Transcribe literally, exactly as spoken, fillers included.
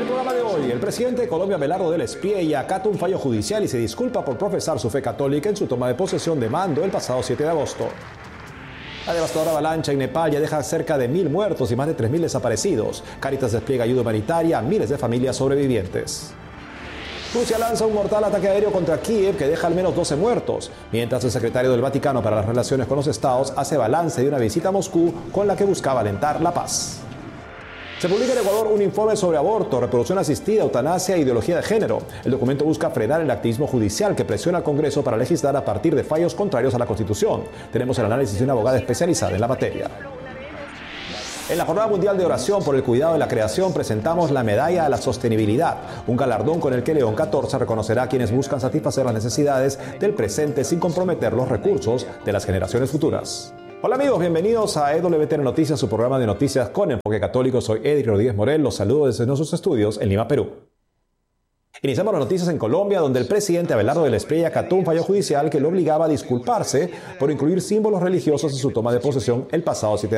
el programa de hoy, el presidente de Colombia, Abelardo del Espie, acata un fallo judicial y se disculpa por profesar su fe católica en su toma de posesión de mando el pasado siete de agosto. La devastadora avalancha en Nepal ya deja cerca de mil muertos y más de tres mil desaparecidos. Cáritas despliega ayuda humanitaria a miles de familias sobrevivientes. Rusia lanza un mortal ataque aéreo contra Kiev que deja al menos doce muertos, mientras el secretario del Vaticano para las relaciones con los estados hace balance de una visita a Moscú con la que buscaba alentar la paz. Se publica en Ecuador un informe sobre aborto, reproducción asistida, eutanasia e ideología de género. El documento busca frenar el activismo judicial que presiona al Congreso para legislar a partir de fallos contrarios a la Constitución. Tenemos el análisis de una abogada especializada en la materia. En la Jornada Mundial de Oración por el Cuidado de la Creación presentamos la Medalla a la Sostenibilidad, un galardón con el que León catorce reconocerá a quienes buscan satisfacer las necesidades del presente sin comprometer los recursos de las generaciones futuras. Hola amigos, bienvenidos a E W T N Noticias, su programa de noticias con enfoque católico. Soy Edric Rodríguez Morel, los saludo desde nuestros estudios en Lima, Perú. Iniciamos las noticias en Colombia, donde el presidente Abelardo del Espie acató un fallo judicial que lo obligaba a disculparse por incluir símbolos religiosos en su toma de posesión el pasado siete